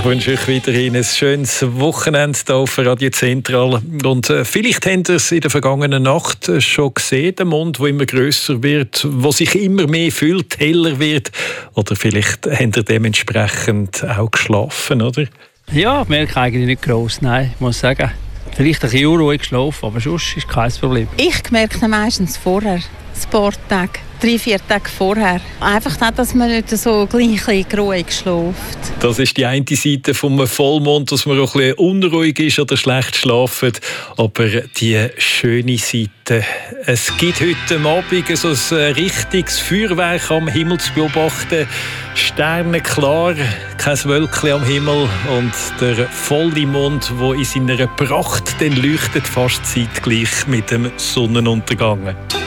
Ich wünsche euch weiterhin ein schönes Wochenende hier auf Radio Zentral. Und vielleicht habt ihr es in der vergangenen Nacht schon gesehen, der Mond, der immer grösser wird, der sich immer mehr füllt, heller wird. Oder vielleicht habt ihr dementsprechend auch geschlafen, oder? Ja, merke eigentlich nicht gross, nein, ich muss sagen. Vielleicht ein bisschen unruhig geschlafen, aber sonst ist kein Problem. Ich merke meistens vorher, ein paar Tage, 3-4 Tage vorher. Einfach nicht, dass man nicht so gleich ruhig schläft. Das ist die eine Seite vom Vollmond, dass man auch ein bisschen unruhig ist oder schlecht schlafen. Aber die schöne Seite, es gibt heute Abend so ein richtiges Feuerwerk am Himmel zu beobachten. Sterne klar, kein Wölkchen am Himmel und der Vollmond, der in seiner Pracht dann leuchtet, fast zeitgleich mit dem Sonnenuntergang.